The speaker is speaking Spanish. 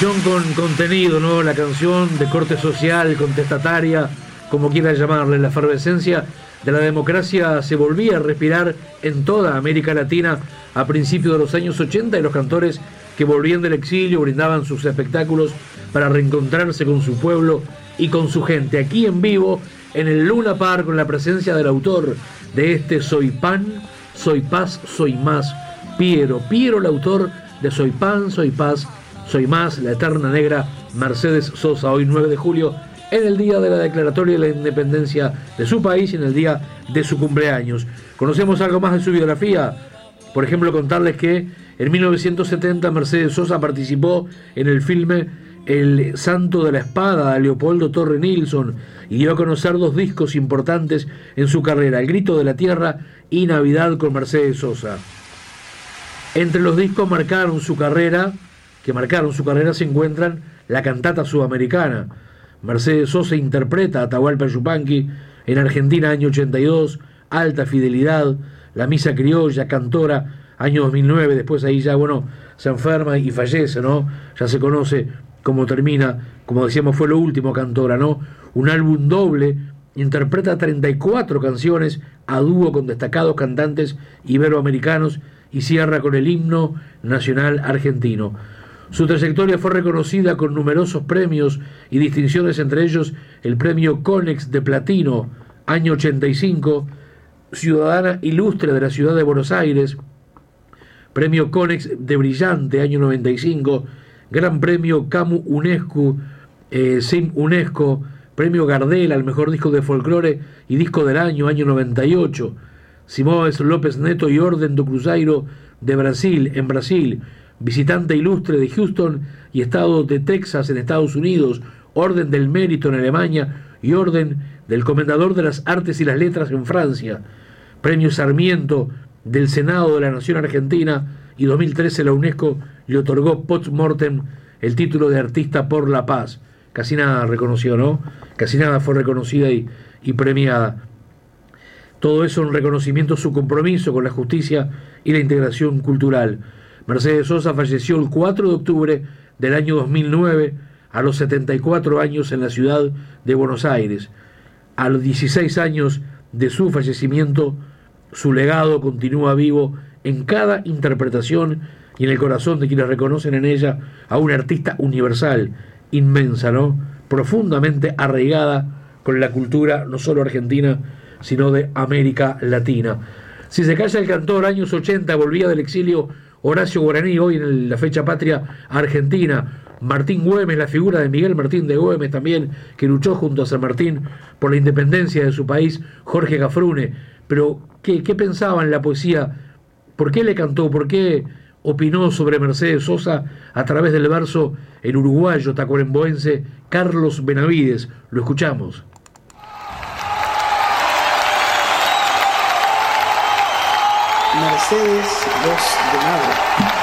Canción con contenido, ¿no? La canción de corte social, contestataria, como quiera llamarle. La efervescencia de la democracia se volvía a respirar en toda América Latina a principios de los años 80, y los cantores que volvían del exilio brindaban sus espectáculos para reencontrarse con su pueblo y con su gente. Aquí en vivo, en el Luna Park, con la presencia del autor de este Soy Pan, Soy Paz, Soy Más, Piero, el autor de Soy Pan, Soy Paz, Soy Más, la eterna negra Mercedes Sosa. Hoy 9 de julio, en el día de la declaratoria de la independencia de su país y en el día de su cumpleaños. Conocemos algo más de su biografía. Por ejemplo, contarles que en 1970 Mercedes Sosa participó en el filme El Santo de la Espada de Leopoldo Torre Nilsson y dio a conocer dos discos importantes en su carrera: El Grito de la Tierra y Navidad con Mercedes Sosa. Entre los discos que marcaron su carrera se encuentran La Cantata Sudamericana. Mercedes Sosa interpreta Atahualpa Yupanqui en Argentina, año 82, Alta Fidelidad, La Misa Criolla, Cantora, año 2009. Después ahí ya, se enferma y fallece, ¿no? Ya se conoce cómo termina. Como decíamos, fue lo último, Cantora, ¿no? Un álbum doble, interpreta 34 canciones a dúo con destacados cantantes iberoamericanos y cierra con el himno nacional argentino. Su trayectoria fue reconocida con numerosos premios y distinciones, entre ellos el premio Conex de Platino, año 85, Ciudadana Ilustre de la Ciudad de Buenos Aires, premio Conex de Brillante, año 95, Gran Premio Camu UNESCO, SIM UNESCO, premio Gardel al mejor disco de folclore y disco del año, año 98, Simões López Neto y Orden do Cruzeiro de Brasil, en Brasil, visitante ilustre de Houston y estado de Texas en Estados Unidos, Orden del Mérito en Alemania y Orden del Comendador de las Artes y las Letras en Francia, premio Sarmiento del Senado de la Nación Argentina, y 2013 la UNESCO le otorgó post-mortem el título de Artista por la Paz. Casi nada reconoció, ¿no? Casi nada fue reconocida y premiada. Todo eso en reconocimiento a su compromiso con la justicia y la integración cultural. Mercedes Sosa falleció el 4 de octubre del año 2009 a los 74 años en la ciudad de Buenos Aires. A los 16 años de su fallecimiento, su legado continúa vivo en cada interpretación y en el corazón de quienes reconocen en ella a una artista universal, inmensa, ¿no? Profundamente arraigada con la cultura no solo argentina, sino de América Latina. Si se calla el cantor, años 80, volvía del exilio Horacio Guaraní, hoy en la fecha patria argentina. Martín Güemes, la figura de Miguel Martín de Güemes también, que luchó junto a San Martín por la independencia de su país, Jorge Gafrune. Pero, ¿qué pensaba en la poesía? ¿Por qué le cantó? ¿Por qué opinó sobre Mercedes Sosa a través del verso en uruguayo tacuarembóense Carlos Benavides? Lo escuchamos. Mercedes, voz de madre.